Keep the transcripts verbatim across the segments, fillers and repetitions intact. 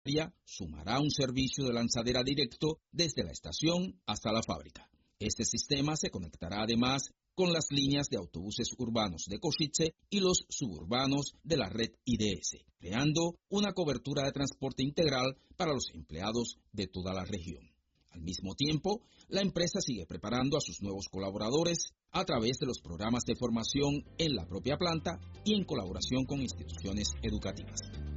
sumará un servicio de lanzadera directo desde la estación hasta la fábrica. Este sistema se conectará además con las líneas de autobuses urbanos de Košice y los suburbanos de la red I D S, creando una cobertura de transporte integral para los empleados de toda la región. Al mismo tiempo, la empresa sigue preparando a sus nuevos colaboradores a través de los programas de formación en la propia planta y en colaboración con instituciones educativas.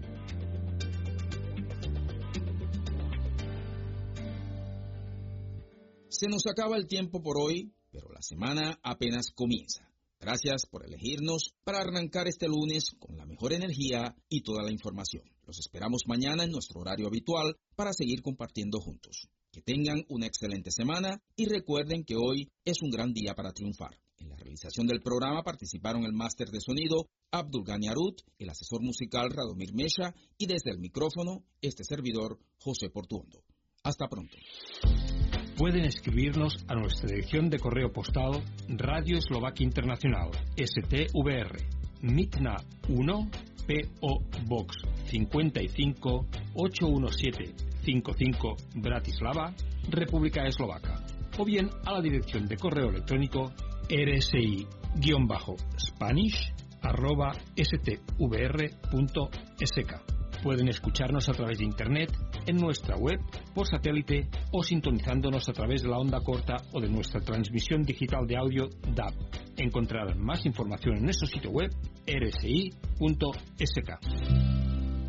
Se nos acaba el tiempo por hoy, pero la semana apenas comienza. Gracias por elegirnos para arrancar este lunes con la mejor energía y toda la información. Los esperamos mañana en nuestro horario habitual para seguir compartiendo juntos. Que tengan una excelente semana y recuerden que hoy es un gran día para triunfar. En la realización del programa participaron el máster de sonido Abdul Ghani Arut, el asesor musical Radomir Mesha y desde el micrófono este servidor José Portuondo. Hasta pronto. Pueden escribirnos a nuestra dirección de correo postal Radio Eslovaquia Internacional, S T V R, Mitna uno, P O Box cincuenta y cinco, ochocientos diecisiete cincuenta y cinco, Bratislava, República Eslovaca, o bien a la dirección de correo electrónico R S I-Spanish arroba S T V R punto S K. Pueden escucharnos a través de Internet, en nuestra web, por satélite o sintonizándonos a través de la onda corta o de nuestra transmisión digital de audio D A B. Encontrarán más información en nuestro sitio web R S I punto S K.